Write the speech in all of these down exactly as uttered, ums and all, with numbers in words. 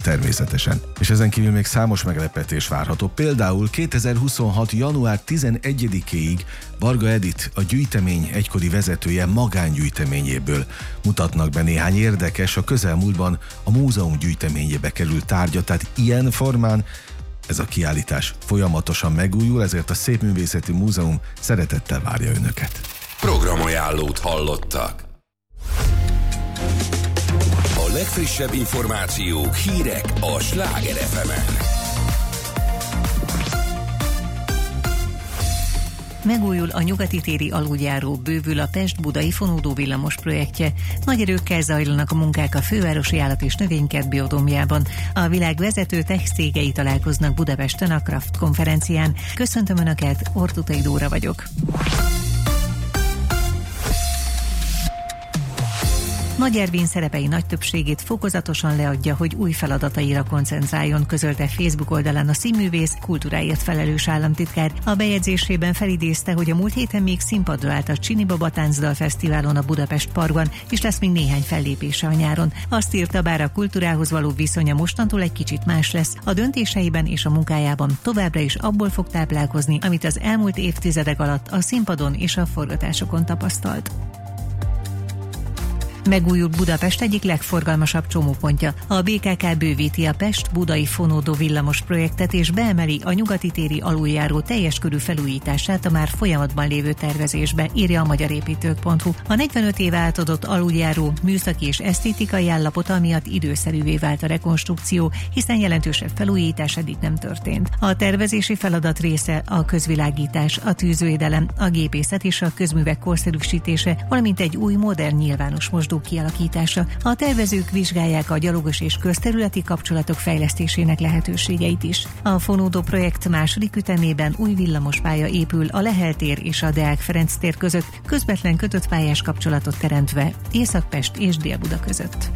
természetesen. És ezen kívül még számos meglepetés várható. Például kétezer-huszonhat. január tizenegyedikéig Varga Edit, a gyűjtemény egykori vezetője magángyűjteményéből mutatnak be néhány érdekes, a közelmúltban a múzeum gyűjteményébe került tárgyat, tehát ilyen formán ez a kiállítás folyamatosan megújul, ezért a Szépművészeti Múzeum szeretettel várja önöket. Programajánlót hallottak. A legfrissebb információk, hírek a Sláger ef emen. Megújul a nyugati téri aluljáró, bővül a Pest-Budai fonódó villamos projektje. Nagy erőkkel zajlanak a munkák a fővárosi állat- és növénykert biodómjában. A világ vezető tech cégei találkoznak Budapesten a Kraft konferencián. Köszöntöm Önöket, Ortutai Dóra vagyok. Nagy Ervin szerepei nagy többségét fokozatosan leadja, hogy új feladataira koncentráljon, közölte Facebook oldalán a színművész, kultúráért felelős államtitkár. A bejegyzésében felidézte, hogy a múlt héten még színpadra állt a Csini Baba Táncdal Fesztiválon a Budapest Parkban, és lesz még néhány fellépése a nyáron. Azt írta, bár a kultúrához való viszonya mostantól egy kicsit más lesz, a döntéseiben és a munkájában továbbra is abból fog táplálkozni, amit az elmúlt évtizedek alatt a színpadon és a forgatásokon tapasztalt. Megújult Budapest egyik legforgalmasabb csomópontja. A bé ká ká bővíti a Pest-Budai fonódó villamos projektet és beemeli a nyugati téri aluljáró teljes körű felújítását a már folyamatban lévő tervezésbe, írja a magyarépítők pont hu. A negyvenöt éve átadott aluljáró műszaki és esztétikai állapota miatt időszerűvé vált a rekonstrukció, hiszen jelentősebb felújítás eddig nem történt. A tervezési feladat része a közvilágítás, a tűzvédelem, a gépészet és a közművek korszerűsítése, valamint egy új modern nyilvános mosdó kialakítása. A tervezők vizsgálják a gyalogos és közterületi kapcsolatok fejlesztésének lehetőségeit is. A fonódó projekt második ütemében új villamospálya épül a Lehel tér és a Deák Ferenc tér között, közvetlen kötött pályás kapcsolatot teremtve Észak-Pest és Dél-Buda között.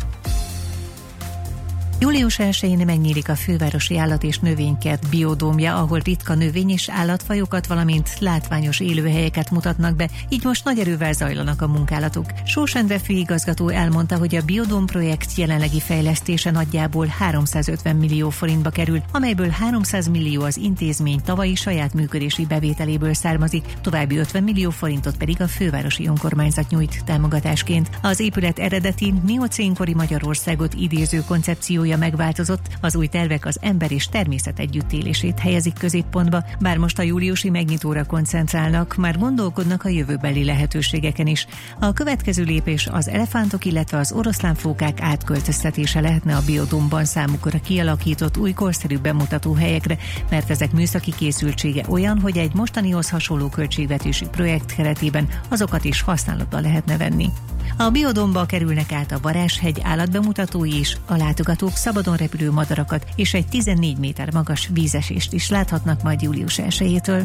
július elsején megnyílik a fővárosi állat- és növénykert biodómja, ahol ritka növény- és állatfajokat, valamint látványos élőhelyeket mutatnak be, így most nagy erővel zajlanak a munkálatok. Sós Endre főigazgató elmondta, hogy a biodóm projekt jelenlegi fejlesztése nagyjából háromszázötven millió forintba kerül, amelyből háromszáz millió az intézmény tavalyi saját működési bevételéből származik, további ötven millió forintot pedig a fővárosi önkormányzat nyújt támogatásként. Az épület eredeti miocénkori Magyarországot idéző koncepciója megváltozott, az új tervek az ember és természet együttélését helyezik középpontba, bár most a júliusi megnyitóra koncentrálnak, már gondolkodnak a jövőbeli lehetőségeken is. A következő lépés az elefántok, illetve az oroszlánfókák átköltöztetése lehetne a biodómban számukra kialakított új korszerű bemutató helyekre, mert ezek műszaki készültsége olyan, hogy egy mostanihoz hasonló költségvetési projekt keretében azokat is használatba lehetne venni. A biodómba kerülnek át a Varázshegy állatbemutatói is, a látogatók szabadon repülő madarakat és egy tizennégy méter magas vízesést is láthatnak majd július elsejétől.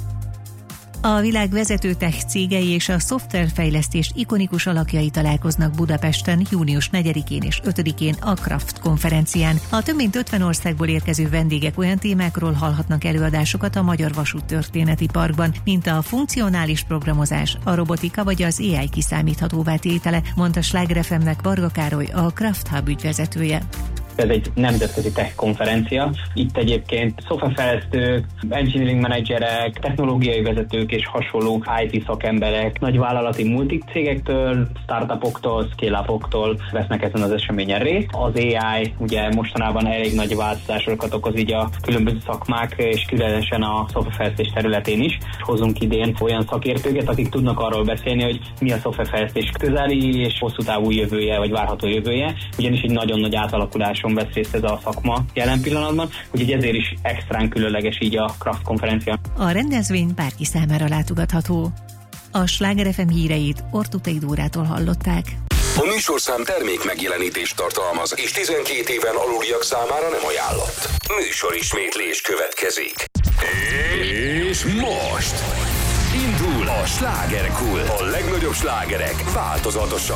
A világ vezető tech cégei és a szoftverfejlesztés ikonikus alakjai találkoznak Budapesten június negyedikén és ötödikén a Kraft konferencián. A több mint ötven országból érkező vendégek olyan témákról hallhatnak előadásokat a Magyar Vasúttörténeti Parkban, mint a funkcionális programozás, a robotika vagy az á i kiszámíthatóvá tétele, mondta Sláger ef emnek Varga Károly, a Kraft Hub ügyvezetője. Ez egy nemzetközi tech konferencia. Itt egyébként szoftverfejlesztők, engineering menedzserek, technológiai vezetők és hasonló i té szakemberek, nagyvállalati multicégektől, startupoktól, scale-upoktól vesznek ezen az eseményen részt. Az á i ugye mostanában elég nagy változásokat okoz így a különböző szakmák, és különösen a szoftverfejlesztés területén is. Hozunk idén olyan szakértőket, akik tudnak arról beszélni, hogy mi a szoftverfejlesztés közeli és hosszú távú jövője, vagy várható jövője, ugyanis egy nagyon nagy átalakulás vesz részt ez a szakma jelen pillanatban, úgyhogy ezért is extrán különleges így a Kraft konferencia. A rendezvény bárki számára látogatható. A Sláger ef em híreit Ortutai Dórától hallották. A műsorszám termék megjelenítést tartalmaz, és tizenkét éven aluliak számára nem ajánlott. Műsorismétlés következik. És most indul a slágerkult. A legnagyobb slágerek változatosan